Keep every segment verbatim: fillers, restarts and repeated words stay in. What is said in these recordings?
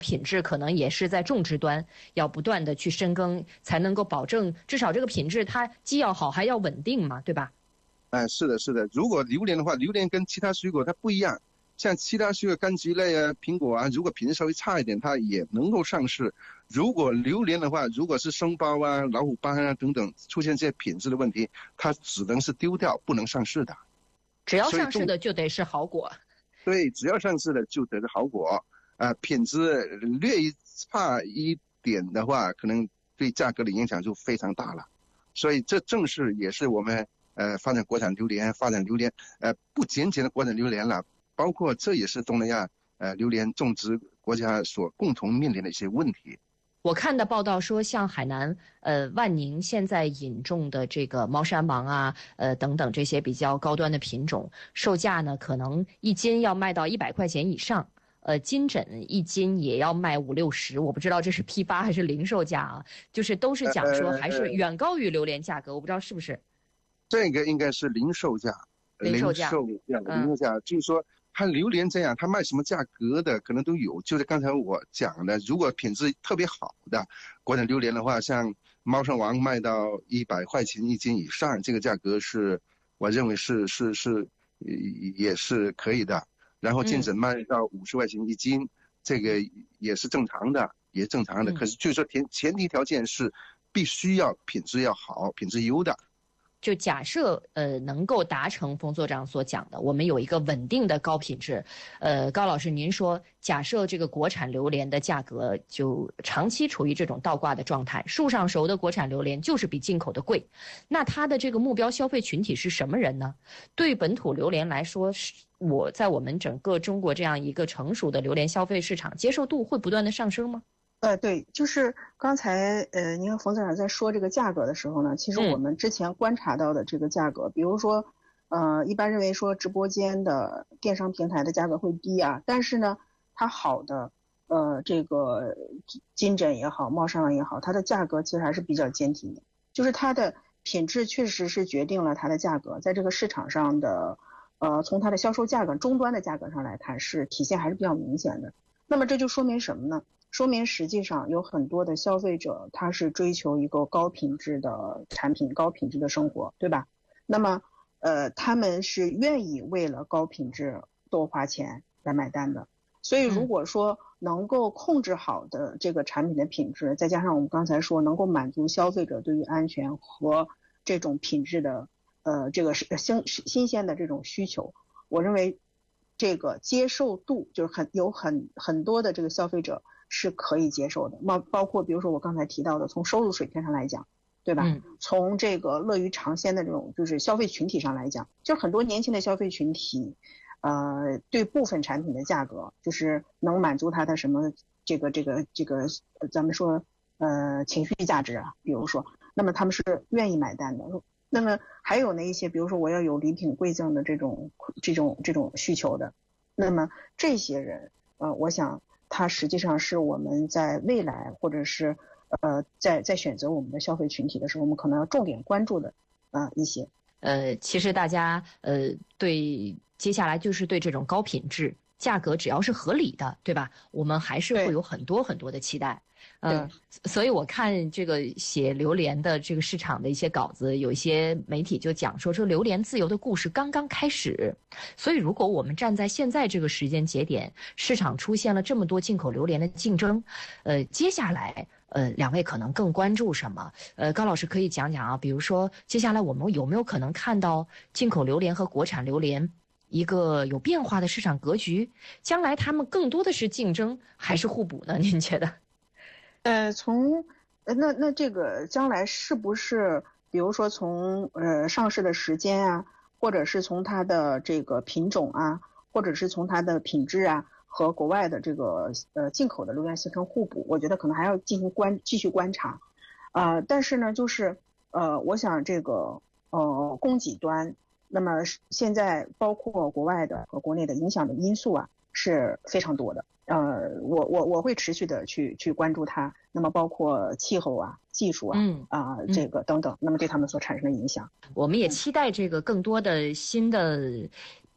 品质可能也是在种植端要不断的去深耕，才能够保证至少这个品质它既要好还要稳定嘛，对吧？ 哎，是的，是的。如果榴莲的话，榴莲跟其他水果它不一样，像其他水果柑橘类啊、苹果啊，如果品质稍微差一点，它也能够上市。如果榴莲的话，如果是生包啊、老虎斑啊等等出现这些品质的问题，它只能是丢掉，不能上市的。 只要上市的就得是好果。 对，只要上市的就得是好果。啊，品质略一差一点的话，可能对价格的影响就非常大了。所以这正是也是我们呃发展国产榴莲、发展榴莲呃不仅仅的国产榴莲了，包括这也是东南亚呃榴莲种植国家所共同面临的一些问题。 我看的报道说，像海南、呃万宁现在引种的这个猫山王啊、呃等等这些比较高端的品种，售价呢可能一斤要卖到一百块钱以上。呃，金枕一斤也要卖五六十，我不知道这是批发还是零售价啊，就是都是讲说还是远高于榴莲价格，我不知道是不是。 这个应该是零售价， 零售价， 零售价，零售价，就是说它榴莲这样，它卖什么价格的可能都有。就是刚才我讲的，如果品质特别好的国产榴莲的话，像猫山王卖到一百块钱一斤以上，这个价格是我认为是是是也是可以的。然后金枕卖到五十块钱一斤，嗯，这个也是正常的，也正常的。可是就是说前前提条件是必须要品质要好，品质优的。 就假设呃能够达成冯所长所讲的，我们有一个稳定的高品质。呃，高老师您说，假设这个国产榴莲的价格就长期处于这种倒挂的状态，树上熟的国产榴莲就是比进口的贵，那它的这个目标消费群体是什么人呢？对本土榴莲来说，我在我们整个中国这样一个成熟的榴莲消费市场，接受度会不断的上升吗？ 呃，对，就是刚才呃，您和冯总长在说这个价格的时候呢，其实我们之前观察到的这个价格，嗯、比如说，呃，一般认为说直播间的电商平台的价格会低啊，但是呢，它好的呃这个金枕也好，猫山王也好，它的价格其实还是比较坚挺的，就是它的品质确实是决定了它的价格，在这个市场上的呃从它的销售价格终端的价格上来看，是体现还是比较明显的。那么这就说明什么呢？说明实际上有很多的消费者他是追求一个高品质的产品，高品质的生活，对吧？那么呃他们是愿意为了高品质多花钱来买单的。所以如果说能够控制好的这个产品的品质，再加上我们刚才说能够满足消费者对于安全和这种品质的呃这个新新鲜的这种需求，我认为这个接受度就是很有很很多的这个消费者是可以接受的，包包括比如说我刚才提到的，从收入水平上来讲，对吧？嗯、从这个乐于尝鲜的这种就是消费群体上来讲，就很多年轻的消费群体，呃，对部分产品的价格就是能满足他的什么这个这个这个，咱们说呃情绪价值啊，比如说，那么他们是愿意买单的。那么还有呢一些，比如说我要有礼品馈赠的这种这种这种需求的，那么这些人，呃，我想。它实际上是我们在未来或者是呃在在选择我们的消费群体的时候，我们可能要重点关注的啊、呃、一些。 呃，其实大家呃对接下来就是对这种高品质、价格只要是合理的，对吧？我们还是会有很多很多的期待。嗯，所以我看这个写榴莲的这个市场的一些稿子，有一些媒体就讲说，这榴莲自由的故事刚刚开始。所以如果我们站在现在这个时间节点，市场出现了这么多进口榴莲的竞争，呃，接下来呃，两位可能更关注什么？呃，高老师可以讲讲啊，比如说接下来我们有没有可能看到进口榴莲和国产榴莲一个有变化的市场格局？将来他们更多的是竞争还是互补呢？您觉得？ 呃，从呃那那这个将来是不是，比如说从呃上市的时间啊，或者是从它的这个品种啊，或者是从它的品质啊，和国外的这个呃进口的榴莲形成互补，我觉得可能还要进行观继续观察，啊、呃，但是呢，就是呃，我想这个呃供给端，那么现在包括国外的和国内的影响的因素啊是非常多的。呃，我我我会持续的去去关注它，那么包括气候啊、技术啊，嗯啊、呃、这个等等，那么对他们所产生的影响， 我们也期待这个更多的新的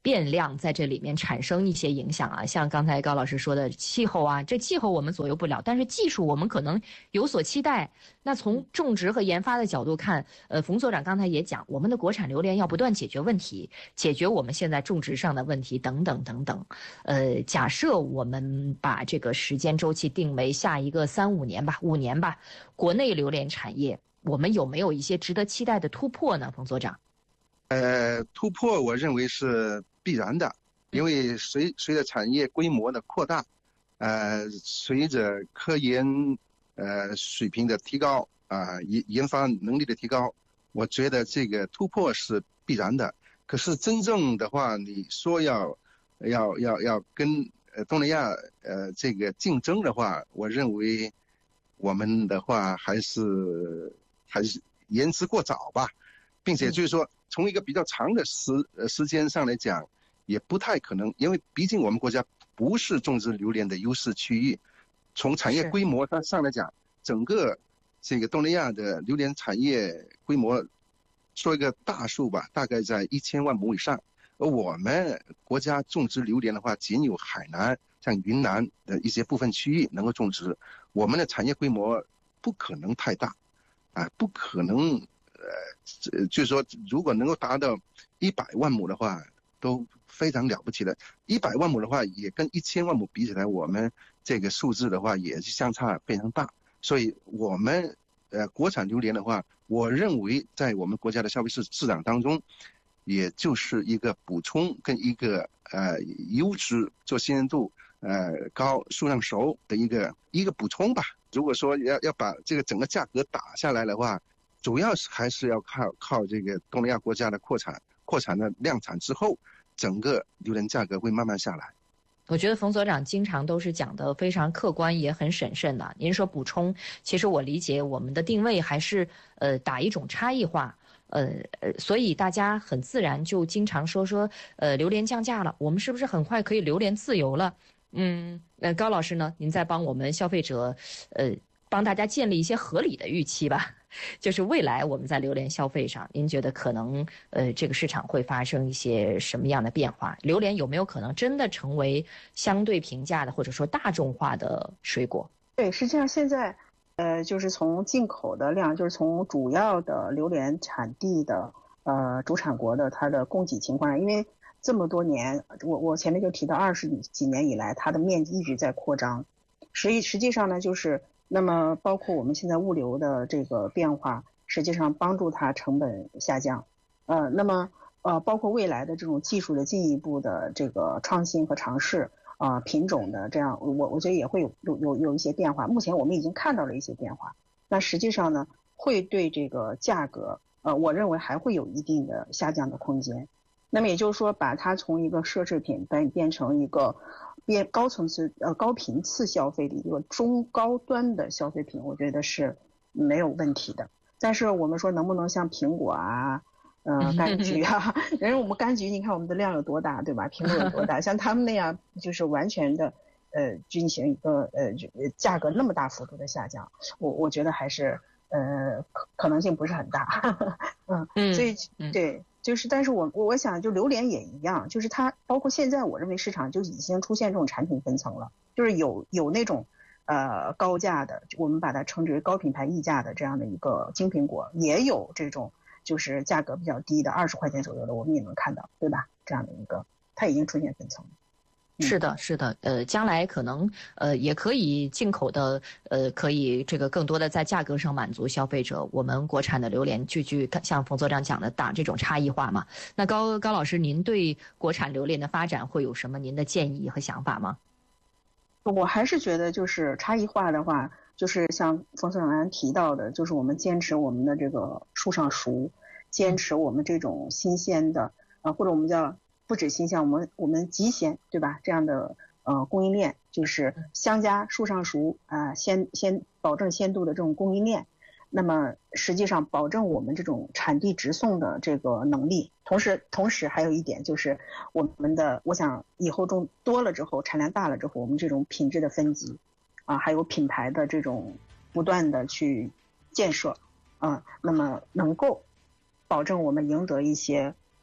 变量在这里面产生一些影响啊，像刚才高老师说的气候啊，这气候我们左右不了，但是技术我们可能有所期待。那从种植和研发的角度看，呃，冯所长刚才也讲，我们的国产榴莲要不断解决问题，解决我们现在种植上的问题等等等等。呃，假设我们把这个时间周期定为下一个三五年吧，五年吧，国内榴莲产业我们有没有一些值得期待的突破呢，冯所长？ 呃，突破我认为是必然的，因为随随着产业规模的扩大，呃，随着科研呃水平的提高啊，研、呃、研发能力的提高，我觉得这个突破是必然的。可是真正的话，你说要要要要跟呃东南亚呃这个竞争的话，我认为我们的话还是还是言之过早吧。并且就是说，从一个比较长的时呃时间上来讲，也不太可能，因为毕竟我们国家不是种植榴莲的优势区域。从产业规模上来讲，整个这个东南亚的榴莲产业规模，说一个大数吧，大概在一千万亩以上。而我们国家种植榴莲的话，仅有海南、像云南的一些部分区域能够种植，我们的产业规模不可能太大，啊，不可能。呃，就是说，如果能够达到一百万亩的话，都非常了不起的。一百万亩的话，也跟一千万亩比起来，我们这个数字的话也是相差非常大。所以，我们呃国产榴莲的话，我认为在我们国家的消费市市场当中，也就是一个补充跟一个呃优质做鲜艳度呃高、数量熟的一个一个补充吧。如果说要要把这个整个价格打下来的话，主要是还是要靠靠这个东南亚国家的扩产，扩产的量产之后，整个榴莲价格会慢慢下来。 我觉得冯所长经常都是讲的非常客观，也很审慎的。您说补充，其实我理解我们的定位还是呃打一种差异化，呃呃，所以大家很自然就经常说说呃榴莲降价了，我们是不是很快可以榴莲自由了？嗯，呃，高老师呢，您再帮我们消费者，呃，帮大家建立一些合理的预期吧。就是未来我们在榴莲消费上，您觉得可能呃这个市场会发生一些什么样的变化？榴莲有没有可能真的成为相对平价的或者说大众化的水果？ 对，实际上现在呃就是从进口的量，就是从主要的榴莲产地的呃主产国的它的供给情况，因为这么多年，我我前面就提到二十几年以来，它的面积一直在扩张，实际实际上呢就是。那么包括我们现在物流的这个变化，实际上帮助它成本下降。呃，那么呃，包括未来的这种技术的进一步的这个创新和尝试，啊、呃，品种的这样，我我觉得也会有有有有一些变化。目前我们已经看到了一些变化。那实际上呢，会对这个价格，呃，我认为还会有一定的下降的空间。那么也就是说，把它从一个奢侈品变变成一个变高层次呃高频次消费的一个中高端的消费品，我觉得是没有问题的。但是我们说能不能像苹果啊、呃柑橘啊，人家我们柑橘，你看我们的量有多大，对吧？苹果有多大？像他们那样就是完全的呃进行一个呃价格那么大幅度的下降，我我觉得还是呃可可能性不是很大。嗯，所以对。就是，但是我我想，就榴莲也一样，就是它包括现在，我认为市场就已经出现这种产品分层了，就是有有那种呃高价的，我们把它称之为高品牌溢价的这样的一个金苹果，也有这种就是价格比较低的二十块钱左右的，我们也能看到，对吧？这样的一个，它已经出现分层了。 是的，是的，呃，将来可能呃也可以进口的，呃，可以这个更多的在价格上满足消费者。我们国产的榴莲句句像冯所长讲的打这种差异化嘛。那高高老师，您对国产榴莲的发展会有什么您的建议和想法吗？ 我还是觉得就是差异化的话，就是像冯所长刚才提到的，就是我们坚持我们的这个树上熟，坚持我们这种新鲜的啊，或者我们叫。不止新鲜，我们我们极鲜，对吧？这样的呃供应链，就是相加树上熟啊、呃，鲜鲜保证鲜度的这种供应链。那么实际上保证我们这种产地直送的这个能力。同时，同时还有一点就是我们的，我想以后种多了之后，产量大了之后，我们这种品质的分级啊，还有品牌的这种不断的去建设啊，那么能够保证我们赢得一些。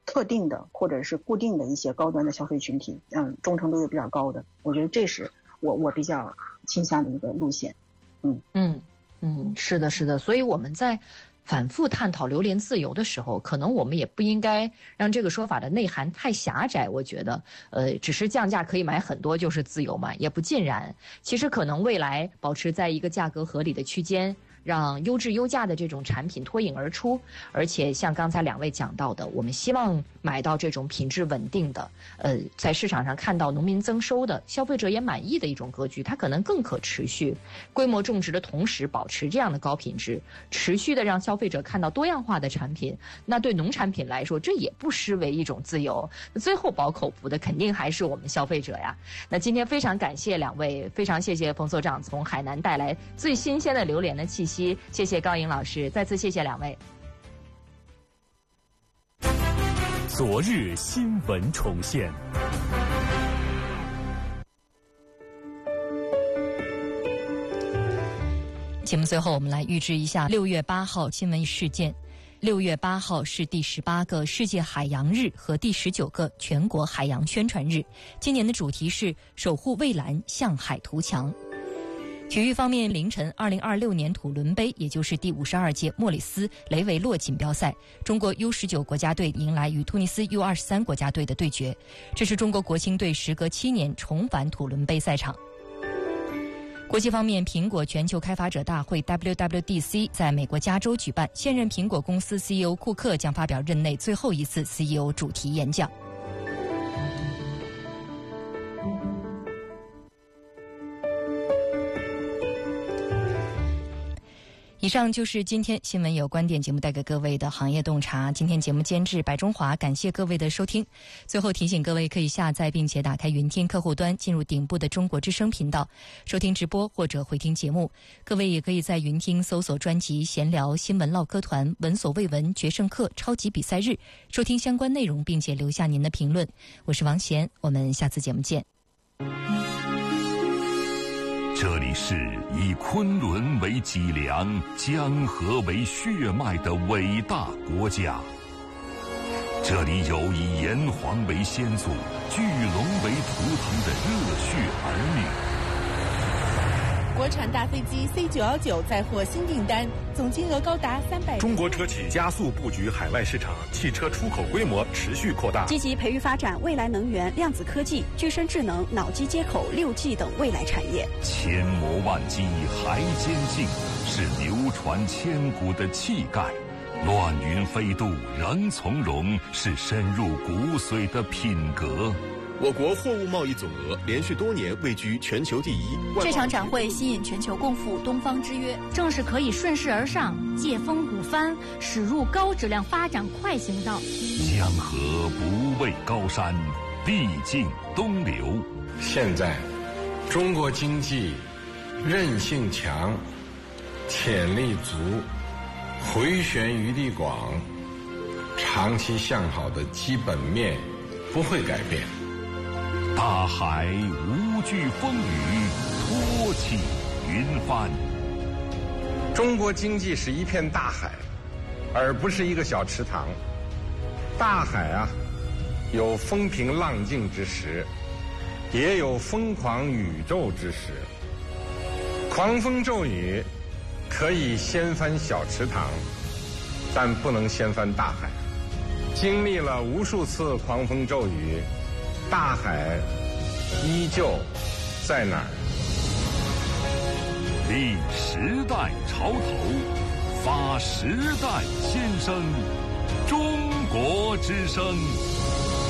特定的或者是固定的一些高端的消费群体，嗯，忠诚度又比较高的，我觉得这是我我比较倾向的一个路线。嗯嗯嗯，是的，是的，所以我们在反复探讨榴莲自由的时候，可能我们也不应该让这个说法的内涵太狭窄。我觉得，呃，只是降价可以买很多就是自由嘛，也不尽然。其实可能未来保持在一个价格合理的区间，让优质优价的这种产品脱颖而出。而且像刚才两位讲到的，我们希望买到这种品质稳定的，呃，在市场上看到农民增收的，消费者也满意的一种格局，它可能更可持续。规模种植的同时保持这样的高品质，持续的让消费者看到多样化的产品，那对农产品来说，这也不失为一种自由。最后饱口福的肯定还是我们消费者呀。那今天非常感谢两位，非常谢谢冯所长从海南带来最新鲜的榴莲的气息，谢谢高颖老师，再次谢谢两位。 昨日新闻重现。 节目最后，我们来预知一下六月八号新闻事件。六月八号是第十八个世界海洋日和第十九个全国海洋宣传日。今年的主题是守护蔚蓝，向海图强。体育方面，凌晨二零二六年土伦杯，也就是第五十二届莫里斯雷维洛锦标赛，中国 U 十九 国家队迎来与突尼斯 U 二十三 国家队的对决。这是中国国青队时隔七年重返土伦杯赛场。国际方面，苹果全球开发者大会 W W D C 在美国加州举办，现任苹果公司 C E O 库克将发表任内最后一次 C E O 主题演讲。以上就是今天新闻有观点节目带给各位的行业洞察。今天节目监制白中华，感谢各位的收听。最后提醒各位可以下载并且打开云听客户端，进入顶部的中国之声频道收听直播或者回听节目。各位也可以在云听搜索专辑闲聊新闻唠嗑团闻所未闻决胜课超级比赛日，收听相关内容并且留下您的评论。我是王贤，我们下次节目见。 这里是以昆仑为脊梁，江河为血脉的伟大国家。这里有以炎黄为先祖、巨龙为图腾的热血儿女。 国产大飞机 C 九一九再获新订单，总金额高达三百。 中国车企加速布局海外市场，汽车出口规模持续扩大， 积极培育发展未来能源、量子科技、具身智能、脑机接口、六 G 等未来产业。 千磨万击还坚劲，是流传千古的气概；乱云飞渡仍从容，是深入骨髓的品格。 我国货物贸易总额连续多年位居全球第一。 这场展会吸引全球共赴东方之约，正是可以顺势而上、借风鼓帆，驶入高质量发展快行道。 江河不畏高山，必尽东流。 现在，中国经济韧性强，潜力足，回旋余地广，长期向好的基本面不会改变。 大海无惧风雨，托起云帆。 中国经济是一片大海，而不是一个小池塘。大海啊，有风平浪静之时，也有疯狂宇宙之时。狂风骤雨可以掀翻小池塘，但不能掀翻大海。经历了无数次狂风骤雨，大海依旧在哪儿？ 立时代潮头，发时代先声，中国之声。